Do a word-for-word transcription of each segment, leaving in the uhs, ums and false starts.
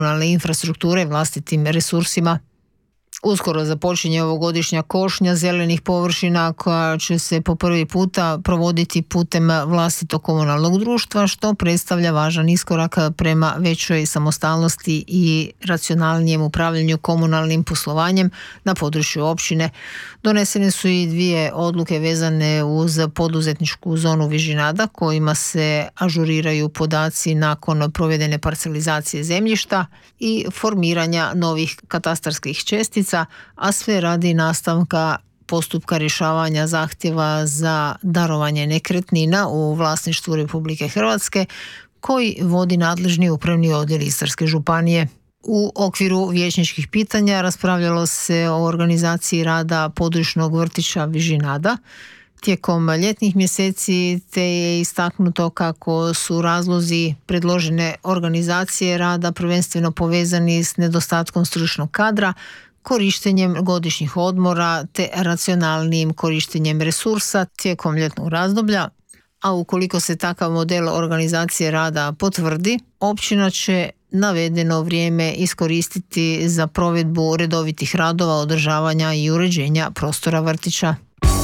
infrastrukture vlastitim resursima. Uskoro započinje ovogodišnja košnja zelenih površina koja će se po prvi puta provoditi putem vlastitog komunalnog društva, što predstavlja važan iskorak prema većoj samostalnosti i racionalnijem upravljanju komunalnim poslovanjem na području općine. Donesene su i dvije odluke vezane uz poduzetničku zonu Vižinada kojima se ažuriraju podaci nakon provedene parcelizacije zemljišta i formiranja novih katastarskih čestica, a sve radi nastavka postupka rješavanja zahtjeva za darovanje nekretnina u vlasništvu Republike Hrvatske koji vodi nadležni upravni odjel Istarske županije. U okviru vijećničkih pitanja raspravljalo se o organizaciji rada područnog vrtića Vižinada tijekom ljetnih mjeseci, te je istaknuto kako su razlozi predložene organizacije rada prvenstveno povezani s nedostatkom stručnog kadra, korištenjem godišnjih odmora te racionalnijim korištenjem resursa tijekom ljetnog razdoblja, a ukoliko se takav model organizacije rada potvrdi, općina će navedeno vrijeme iskoristiti za provedbu redovitih radova, održavanja i uređenja prostora vrtića.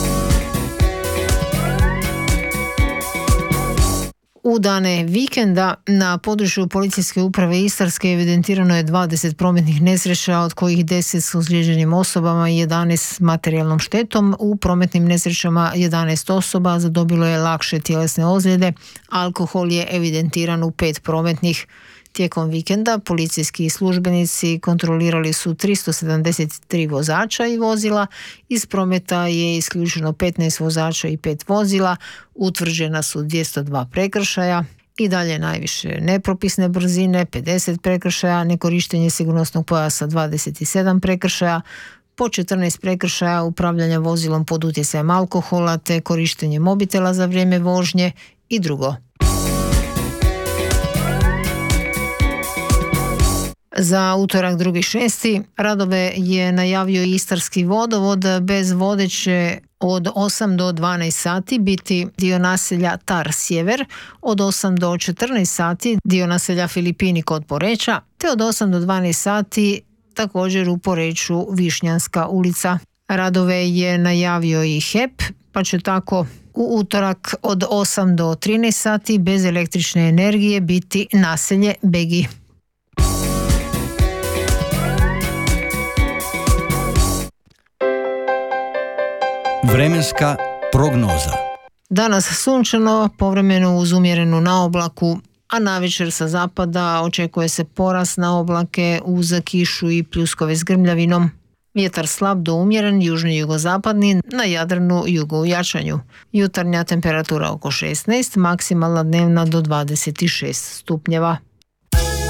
U dane vikenda na području Policijske uprave Istarske evidentirano je dvadeset prometnih nesreća, od kojih deset s ozlijeđenim osobama i jedanaest s materijalnom štetom. U prometnim nesrećama jedanaest osoba zadobilo je lakše tjelesne ozljede. Alkohol je evidentiran u pet prometnih. Tijekom vikenda policijski službenici kontrolirali su tristo sedamdeset tri vozača i vozila. Iz prometa je isključeno petnaest vozača i pet vozila. Utvrđena su dvjesto dva prekršaja. I dalje najviše nepropisne brzine, pedeset prekršaja, nekorištenje sigurnosnog pojasa dvadeset sedam prekršaja, po četrnaest prekršaja upravljanja vozilom pod utjecajem alkohola te korištenje mobitela za vrijeme vožnje i drugo. Za utorak drugi šesti radove je najavio Istarski vodovod. Bez vode će od osam do dvanaest sati biti dio naselja Tar Sjever, od osam do četrnaest sati dio naselja Filipini kod Poreča, te od osam do dvanaest sati također u Poreču Višnjanska ulica. Radove je najavio i H E P, pa će tako u utorak od osam do trinaest sati bez električne energije biti naselje Begi. Vremenska prognoza. Danas sunčano, povremeno uz umjerenu naoblaku, a navečer sa zapada očekuje se porast na oblake uz kišu i pljuskove s grmljavinom. Vjetar slab do umjeren, južni jugozapadni, na Jadranu jugo u jačanju. Jutarnja temperatura oko šesnaest, maksimalna dnevna do dvadeset šest stupnjeva.